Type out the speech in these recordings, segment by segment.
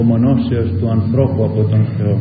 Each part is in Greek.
απομονώσεως του ανθρώπου από τον Θεό.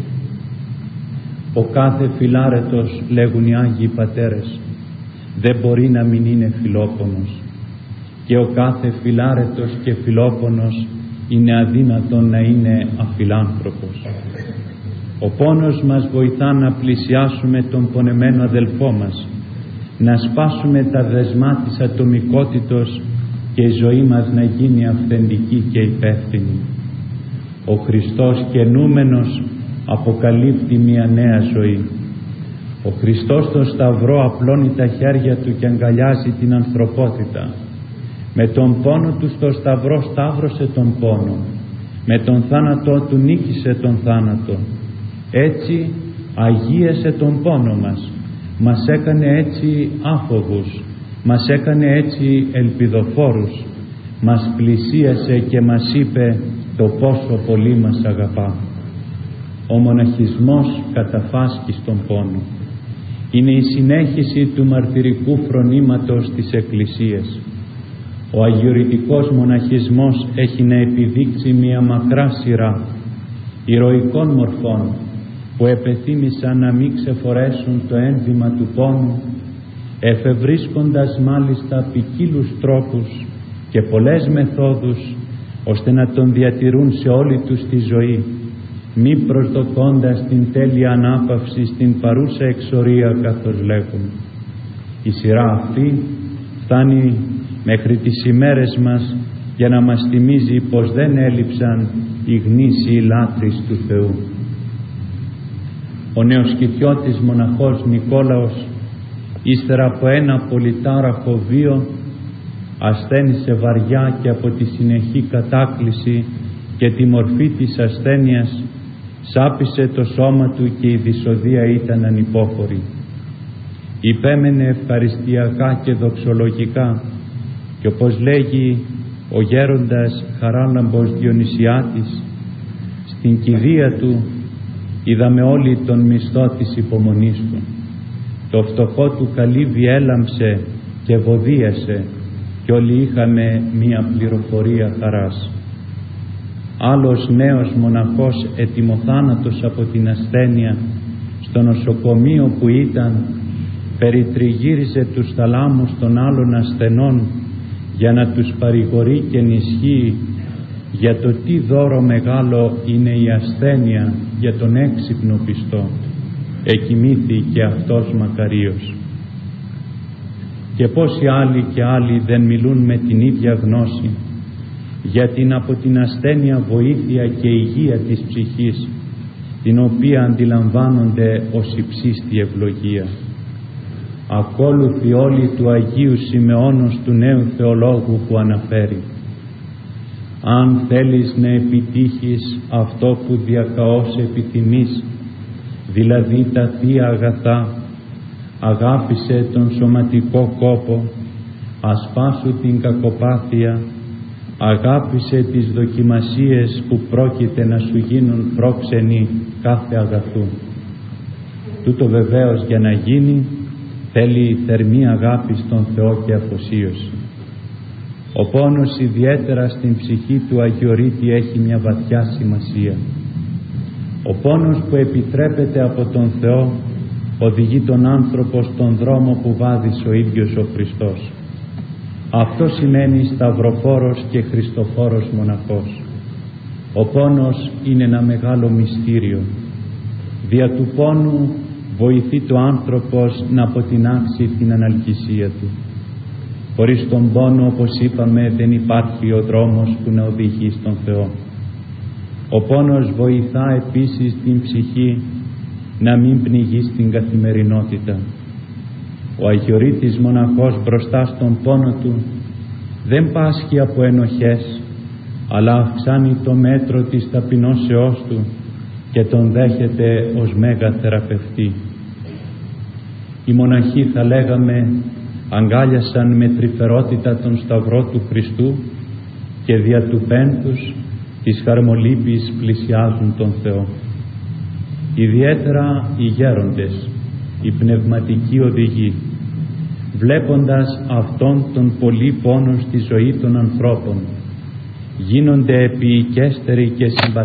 Ο κάθε φιλάρετος, λέγουν οι Άγιοι Πατέρες, δεν μπορεί να μην είναι φιλόπονος, και ο κάθε φιλάρετος και φιλόπονος είναι αδύνατον να είναι αφιλάνθρωπος. Ο πόνος μας βοηθά να πλησιάσουμε τον πονεμένο αδελφό μας, να σπάσουμε τα δεσμά της ατομικότητος και η ζωή μας να γίνει αυθεντική και υπεύθυνη. Ο Χριστός καινούμενος αποκαλύπτει μια νέα ζωή. Ο Χριστός στον Σταυρό απλώνει τα χέρια του και αγκαλιάζει την ανθρωπότητα. Με τον πόνο του στο Σταυρό σταύρωσε τον πόνο. Με τον θάνατό του νίκησε τον θάνατο. Έτσι αγίασε τον πόνο μας. Μας έκανε έτσι άφοβους. Μας έκανε έτσι ελπιδοφόρους. Μας πλησίασε και μας είπε το πόσο πολύ μας αγαπά. Ο μοναχισμός καταφάσκει στον πόνο. Είναι η συνέχιση του μαρτυρικού φρονήματος της Εκκλησίας. Ο αγιορητικός μοναχισμός έχει να επιδείξει μια μακρά σειρά ηρωικών μορφών που επεθύμησαν να μην ξεφορέσουν το ένδυμα του πόνου, εφευρίσκοντας μάλιστα ποικίλους τρόπους και πολλές μεθόδους ώστε να τον διατηρούν σε όλη τους τη ζωή, μη προσδοκώντας την τέλεια ανάπαυση στην παρούσα εξορία, καθώς λέγουν. Η σειρά αυτή φτάνει μέχρι τις ημέρες μας για να μας θυμίζει πως δεν έλειψαν οι γνήσιοι λάτρεις του Θεού. Ο νεοσκητιώτης μοναχός Νικόλαος, ύστερα από ένα πολυτάραχο βίο, ασθένησε βαριά και από τη συνεχή κατάκληση και τη μορφή της ασθένειας σάπισε το σώμα του και η δυσοδεία ήταν ανυπόφορη. Υπέμενε ευχαριστιακά και δοξολογικά και όπως λέγει ο γέροντας Χαράλαμπος Διονυσιάτης, στην κηδεία του είδαμε όλοι τον μισθό της υπομονής του. Το φτωχό του καλύβι έλαμψε και βοδίασε και όλοι είχαμε μία πληροφορία χαράς. Άλλος νέος μοναχός ετοιμοθάνατος από την ασθένεια στο νοσοκομείο που ήταν, περιτριγύριζε τους θαλάμους των άλλων ασθενών για να τους παρηγορεί και ενισχύει για το τι δώρο μεγάλο είναι η ασθένεια για τον έξυπνο πιστό. Εκοιμήθη και αυτός μακαρίος. Και πόσοι άλλοι και άλλοι δεν μιλούν με την ίδια γνώση για την από την ασθένεια βοήθεια και υγεία της ψυχής, την οποία αντιλαμβάνονται ως υψίστη ευλογία. Ακόλουθοι όλοι του Αγίου Σιμεώνος του νέου θεολόγου που αναφέρει: αν θέλεις να επιτύχεις αυτό που διακαώς επιθυμείς, δηλαδή τα θεία αγαθά, αγάπησε τον σωματικό κόπο, ασπάσου την κακοπάθεια, αγάπησε τις δοκιμασίες που πρόκειται να σου γίνουν πρόξενοι κάθε αγαθού. Τούτο βεβαίως για να γίνει θέλει θερμή αγάπη στον Θεό και αφοσίωση. Ο πόνος ιδιαίτερα στην ψυχή του αγιορείτη έχει μια βαθιά σημασία. Ο πόνος που επιτρέπεται από τον Θεό οδηγεί τον άνθρωπο στον δρόμο που βάδισε ο ίδιος ο Χριστός. Αυτό σημαίνει σταυροφόρος και χριστοφόρος μοναχός. Ο πόνος είναι ένα μεγάλο μυστήριο. Δια του πόνου βοηθεί το άνθρωπος να αποτινάξει την αναλκυσία του. Χωρίς τον πόνο, όπως είπαμε, δεν υπάρχει ο δρόμος που να οδηγεί στον Θεό. Ο πόνος βοηθά επίσης την ψυχή να μην πνιγεί στην καθημερινότητα. Ο αγιορείτης μοναχός μπροστά στον πόνο του δεν πάσχει από ενοχές, αλλά αυξάνει το μέτρο της ταπεινώσεώς του και τον δέχεται ως μέγα θεραπευτή. Οι μοναχοί, θα λέγαμε, αγκάλιασαν με τρυφερότητα τον Σταυρό του Χριστού και δια του πένθους της χαρμολύπης πλησιάζουν τον Θεό. Ιδιαίτερα οι γέροντες, οι πνευματικοί οδηγοί, βλέποντας αυτόν τον πολύ πόνο στη ζωή των ανθρώπων γίνονται επίοικέστεροι και συμπαθητικοί